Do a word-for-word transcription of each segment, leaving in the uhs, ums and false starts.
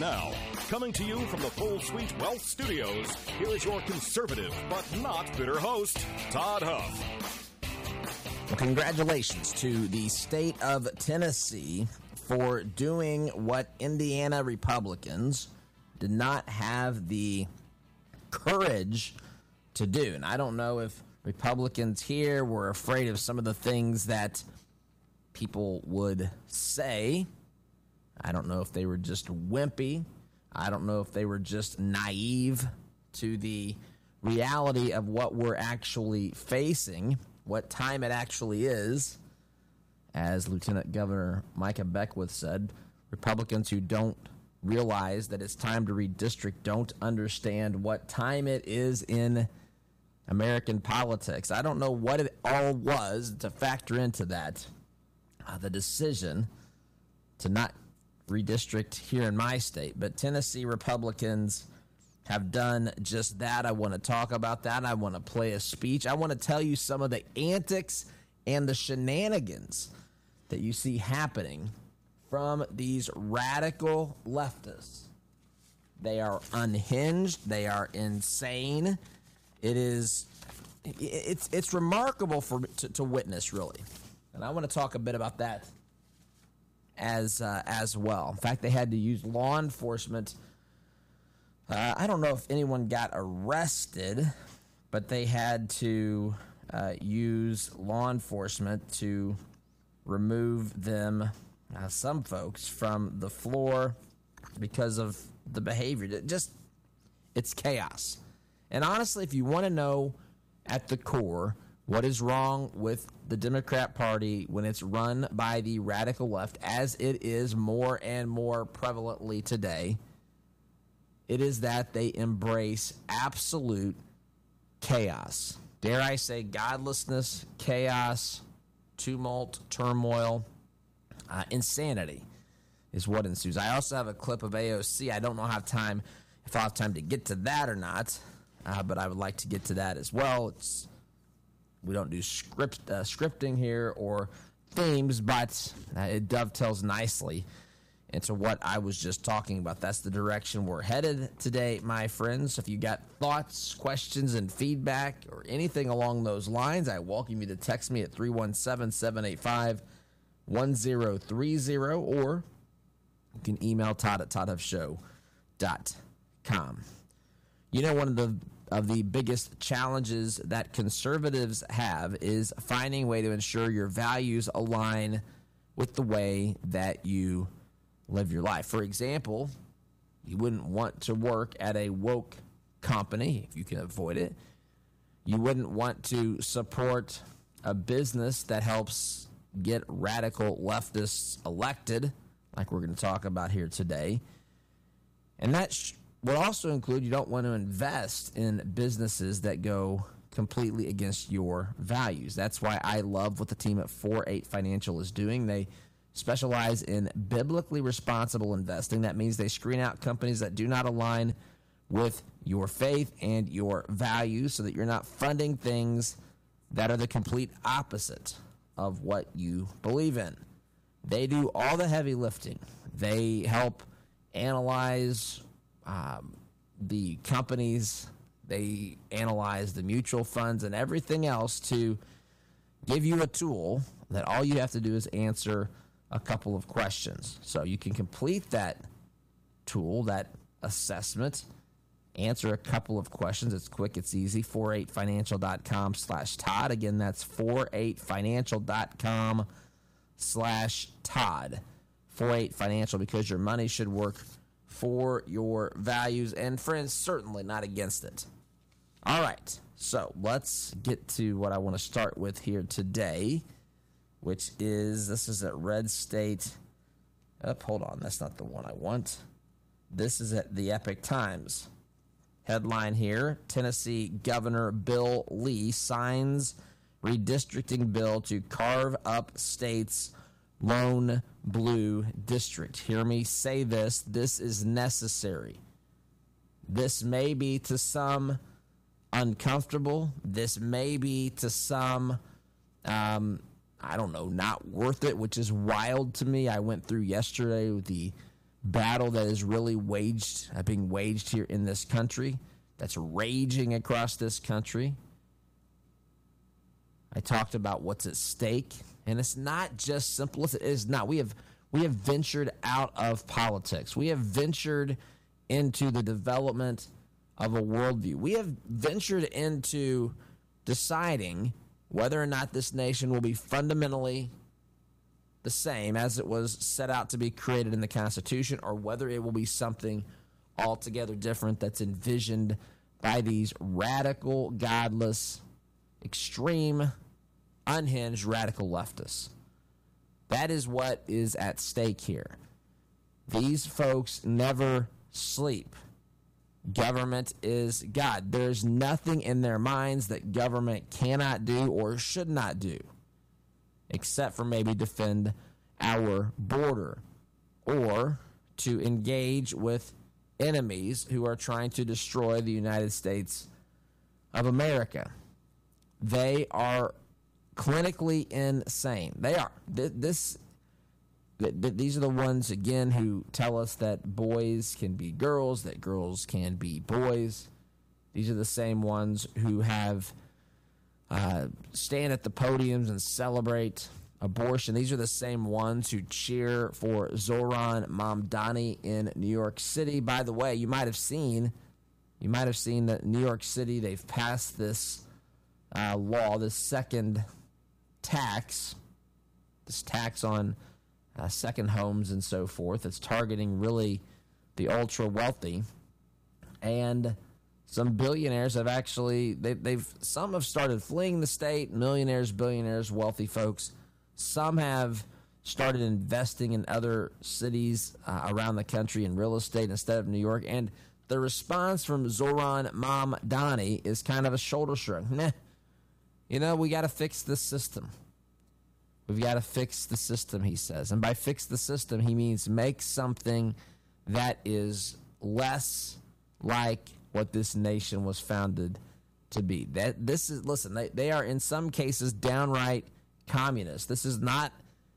Now, coming to you from the Full Suite Wealth Studios, here is your conservative but not bitter host, Todd Huff. Well, congratulations to the state of Tennessee for doing what Indiana Republicans did not have the courage to do. And I don't know if Republicans here were afraid of some of the things that people would say. I don't know if they were just wimpy. I don't know if they were just naive to the reality of what we're actually facing, what time it actually is. As Lieutenant Governor Micah Beckwith said, Republicans who don't realize that it's time to redistrict don't understand what time it is in American politics. I don't know what it all was to factor into that. Uh, the decision to not redistrict here in my state, but Tennessee Republicans have done just that. I want to talk about that. I want to play a speech. I want to tell you some of the antics and the shenanigans that you see happening from these radical leftists. They are unhinged. They are insane. It is, it's it's remarkable for to, to witness, really. And I want to talk a bit about that as uh, as well. In fact, they had to use law enforcement. Uh, I don't know if anyone got arrested, but they had to uh, use law enforcement to remove them, uh, some folks, from the floor because of the behavior. It just, it's chaos. And honestly, if you want to know at the core what is wrong with the Democrat Party when it's run by the radical left, as it is more and more prevalently today, it is that they embrace absolute chaos. Dare I say godlessness, chaos, tumult, turmoil, uh, insanity is what ensues. I also have a clip of A O C. I don't know how time, if I'll have time to get to that or not, uh, but I would like to get to that as well. It's we don't do script uh, scripting here or themes, but uh, it dovetails nicely into what I was just talking about. That's the direction we're headed today, my friends. If you got thoughts, questions, and feedback or anything along those lines, I welcome you to text me at three one seven, seven eight five, one zero three zero, or you can email Todd at todd huff show dot com. You know, one of the of the biggest challenges that conservatives have is finding a way to ensure your values align with the way that you live your life. For example, you wouldn't want to work at a woke company if you can avoid it. You wouldn't want to support a business that helps get radical leftists elected, like we're going to talk about here today. And that sh- would also include you don't want to invest in businesses that go completely against your values. That's why I love what the team at four eight Financial is doing. They specialize in biblically responsible investing. That means they screen out companies that do not align with your faith and your values so that you're not funding things that are the complete opposite of what you believe in. They do all the heavy lifting. They help analyze um, the companies. They analyze the mutual funds and everything else to give you a tool that all you have to do is answer a couple of questions. So you can complete that tool, that assessment, answer a couple of questions. It's quick, it's easy. four eight financial dot com slash Todd. Again, that's four eight financial dot com slash Todd. four eight Financial, because your money should work for your values, and friends, certainly not against it. All right, so let's get to what I want to start with here today, which is, this is at Red State. Oh, hold on, that's not the one I want. This is at the Epic Times. Headline here, Tennessee Governor Bill Lee signs redistricting bill to carve up state's lone blue district. Hear me say this. This is necessary. This may be to some uncomfortable. This may be to some, um, I don't know, not worth it, which is wild to me. I went through yesterday with the battle that is really waged, uh, being waged here in this country, that's raging across this country. I talked about what's at stake, and it's not just simple. It is not. We have we have ventured out of politics. We have ventured into the development of a worldview. We have ventured into deciding whether or not this nation will be fundamentally the same as it was set out to be created in the Constitution, or whether it will be something altogether different that's envisioned by these radical, godless, extreme, unhinged, radical leftists. That is what is at stake here. These folks never sleep. Government is God. There's nothing in their minds that government cannot do or should not do, except for maybe defend our border or to engage with enemies who are trying to destroy the United States of America. They are clinically insane. They are. This, these are the ones, again, who tell us that boys can be girls, that girls can be boys. These are the same ones who have uh, stand at the podiums and celebrate abortion. These are the same ones who cheer for Zohran Mamdani in New York City. By the way, you might have seen, you might have seen that New York City, they've passed this uh, law, this second tax, this tax on uh, second homes and so forth. It's targeting really the ultra wealthy, and some billionaires have actually they, they've some have started fleeing the state. Millionaires, billionaires, wealthy folks. Some have started investing in other cities uh, around the country in real estate instead of New York. And the response from Zohran Mamdani is kind of a shoulder shrug. Nah. You know, we got to fix this system. We've got to fix the system, he says. And by fix the system, he means make something that is less like what this nation was founded to be. That this is, listen, they, they are in some cases downright communist. This is not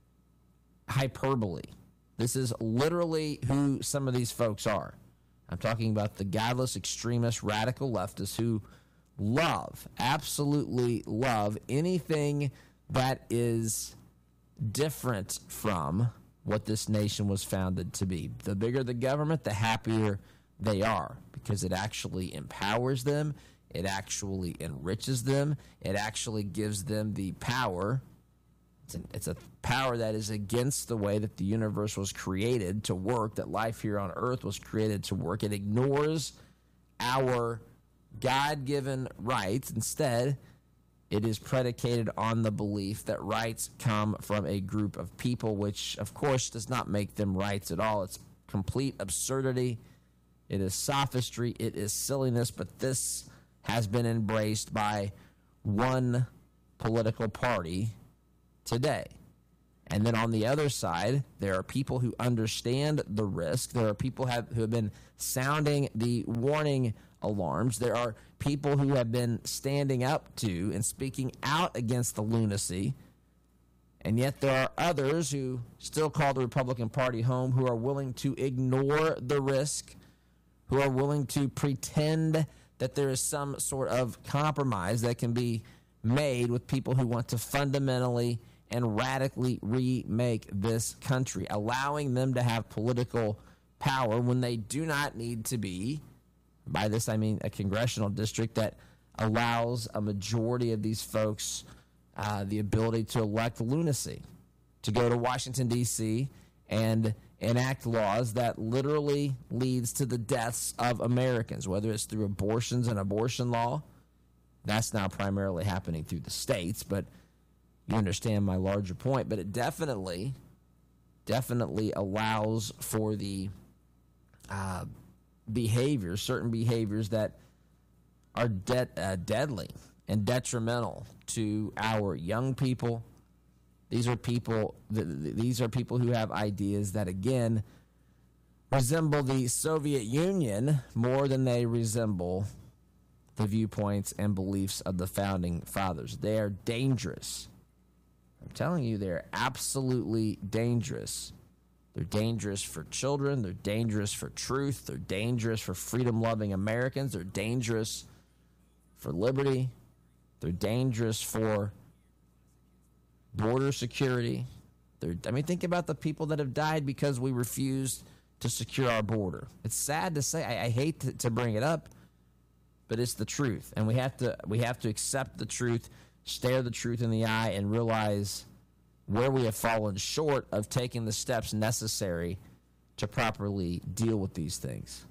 hyperbole. This is literally who some of these folks are. I'm talking about the godless, extremist, radical leftists who love, absolutely love anything that is different from what this nation was founded to be. The bigger the government, the happier they are, because it actually empowers them, it actually enriches them, it actually gives them the power. It's, an, it's a power that is against the way that the universe was created to work, that life here on earth was created to work. It ignores our God-given rights. Instead, it is predicated on the belief that rights come from a group of people, which, of course, does not make them rights at all. It's complete absurdity. It is sophistry. It is silliness. But this has been embraced by one political party today. And then on the other side, there are people who understand the risk. There are people have, who have been sounding the warning alarms. There are people who have been standing up to and speaking out against the lunacy. And yet there are others who still call the Republican Party home, who are willing to ignore the risk, who are willing to pretend that there is some sort of compromise that can be made with people who want to fundamentally and radically remake this country, allowing them to have political power when they do not need to be. By this, I mean a congressional district that allows a majority of these folks uh, the ability to elect lunacy, to go to Washington, D C and enact laws that literally leads to the deaths of Americans, whether it's through abortions and abortion law. That's now primarily happening through the states, but you understand my larger point. But it definitely, definitely allows for the uh, behaviors, certain behaviors that are de- uh, deadly and detrimental to our young people. These are people. Th- these are people who have ideas that, again, resemble the Soviet Union more than they resemble the viewpoints and beliefs of the founding fathers. They are dangerous. I'm telling you, they're absolutely dangerous. They're dangerous for children. They're dangerous for truth. They're dangerous for freedom-loving Americans. They're dangerous for liberty. They're dangerous for border security. They're, I mean, think about the people that have died because we refused to secure our border. It's sad to say. I, I hate to, to bring it up, but it's the truth, and we have to we have to accept the truth, stare the truth in the eye, and realize where we have fallen short of taking the steps necessary to properly deal with these things.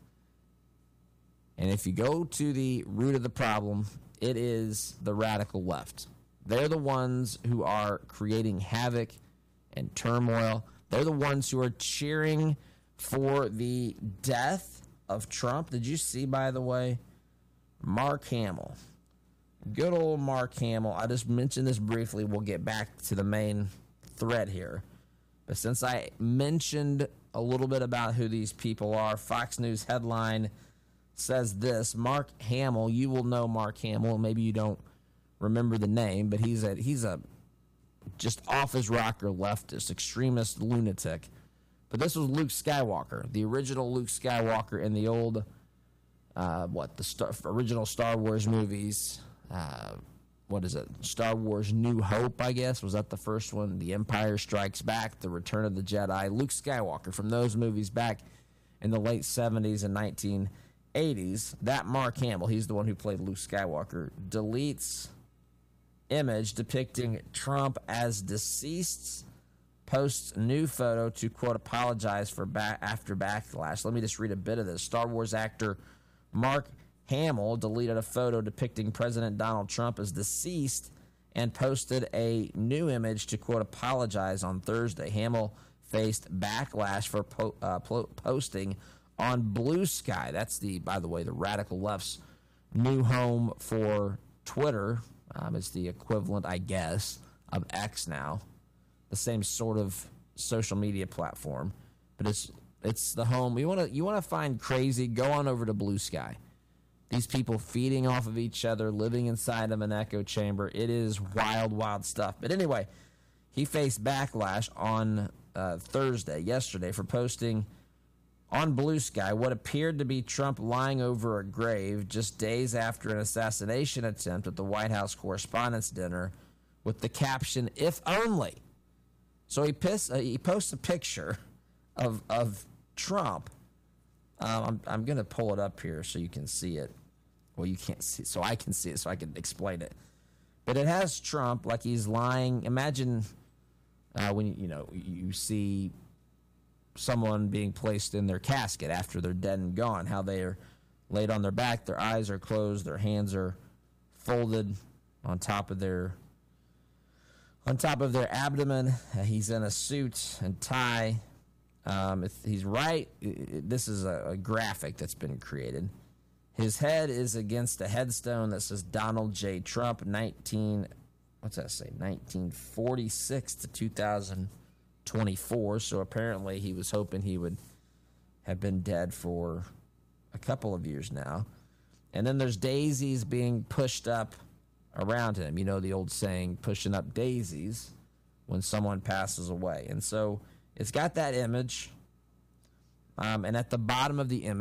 And if you go to the root of the problem, it is the radical left. They're the ones who are creating havoc and turmoil. They're the ones who are cheering for the death of Trump. Did you see, by the way, Mark Hamill? Good old Mark Hamill. I just mentioned this briefly. We'll get back to the main thread here. But since I mentioned a little bit about who these people are, Fox News headline says this: Mark Hamill, you will know Mark Hamill. Maybe you don't remember the name, but he's a he's a just off his rocker leftist, extremist lunatic. But this was Luke Skywalker, the original Luke Skywalker in the old, uh, what, the Star, original Star Wars movies. Uh, what is it? Star Wars New Hope, I guess. Was that the first one? The Empire Strikes Back, The Return of the Jedi. Luke Skywalker from those movies back in the late seventies and nineteen eighties. That Mark Hamill, he's the one who played Luke Skywalker, deletes image depicting Trump as deceased, posts new photo to, quote, apologize for back after backlash. Let me just read a bit of this. Star Wars actor Mark Hamill deleted a photo depicting President Donald Trump as deceased and posted a new image to, quote, apologize on Thursday. Hamill faced backlash for po- uh, po- posting on Blue Sky. That's the, by the way, the radical left's new home for Twitter. Um, it's the equivalent, I guess, of X now. The same sort of social media platform, but it's it's the home. You want to you want to find crazy? Go on over to Blue Sky. These people feeding off of each other, living inside of an echo chamber. It is wild, wild stuff. But anyway, he faced backlash on uh, Thursday, yesterday, for posting on Blue Sky what appeared to be Trump lying over a grave just days after an assassination attempt at the White House Correspondents' Dinner, with the caption, "If only." So he, piss, uh, he posts a picture of of Trump. Um, I'm, I'm going to pull it up here so you can see it. Well, you can't see it, so I can see it, so I can explain it. But it has Trump like he's lying. Imagine uh, when you know you see someone being placed in their casket after they're dead and gone, how they are laid on their back, their eyes are closed, their hands are folded on top of their on top of their abdomen. Uh, he's in a suit and tie. Um, if he's right. This is a, a graphic that's been created. His head is against a headstone that says Donald J. Trump, nineteen. What's that say? nineteen forty-six to two thousand twenty-four. So apparently he was hoping he would have been dead for a couple of years now. And then there's daisies being pushed up around him. You know the old saying, pushing up daisies when someone passes away. And so it's got that image. Um, and at the bottom of the image,